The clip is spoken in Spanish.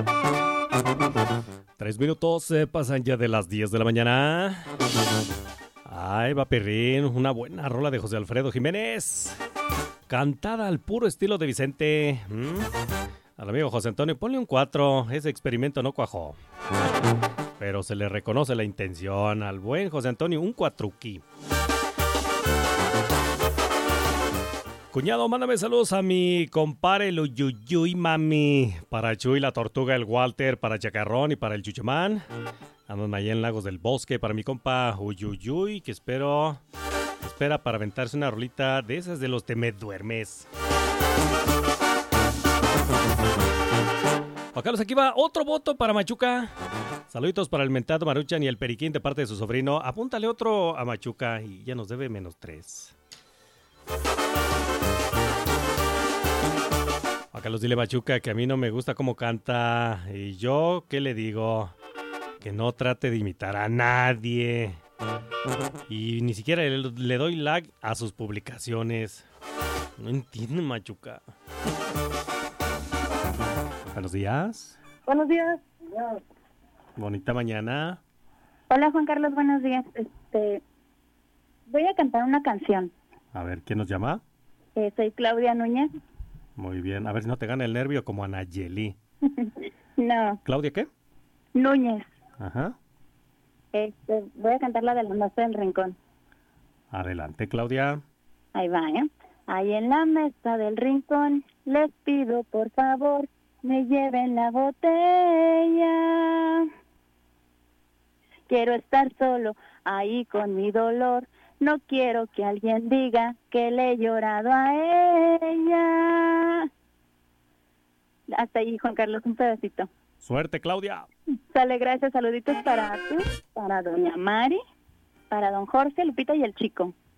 3 minutos pasan ya de las 10 de la mañana. Ay, va perrín, una buena rola de José Alfredo Jiménez. Cantada al puro estilo de Vicente. Al amigo José Antonio, ponle un 4. Ese experimento no cuajó. Pero se le reconoce la intención al buen José Antonio, un 4. Cuñado, mándame saludos a mi compadre el Uyuyuy Mami. Para Chuy la Tortuga, el Walter, para Chacarrón y para el Chuchumán. Andan allá en Lagos del Bosque. Para mi compa Uyuyuy, que espera para aventarse una rolita de esas de los te me duermes. Juan Carlos, aquí va otro voto para Machuca. Saluditos para el mentado Maruchan y el Periquín de parte de su sobrino. Apúntale otro a Machuca y ya nos debe -3. Juan Carlos, dile Machuca que a mí no me gusta cómo canta. Y yo, ¿qué le digo? Que no trate de imitar a nadie. Y ni siquiera le doy like a sus publicaciones. No entiendo, Machuca. Buenos días. Buenos días. Bonita mañana. Hola Juan Carlos, buenos días. Voy a cantar una canción. A ver, ¿quién nos llama? Soy Claudia Núñez. Muy bien, a ver si no te gana el nervio como a Nayeli. No. ¿Claudia qué? Núñez. Ajá. Voy a cantar la de la mesa del rincón. Adelante, Claudia. Ahí va, ¿eh? Ahí en la mesa del rincón, les pido por favor, me lleven la botella. Quiero estar solo ahí con mi dolor. No quiero que alguien diga que le he llorado a ella. Hasta ahí, Juan Carlos, un pedacito. Suerte, Claudia. Sale, gracias. Saluditos para ti, para doña Mari, para don Jorge, Lupita y el chico.